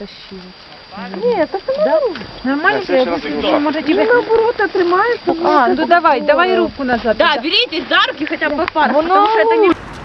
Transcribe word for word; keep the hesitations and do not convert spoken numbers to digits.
тащили. Ні, це все да? Нормально? Да, Я сейчас може Тебе тебе... наоборот тримаєш. А, ну давай, давай руку назад. Да, берите за руки хотя бы по пару, Воно... потому что это не...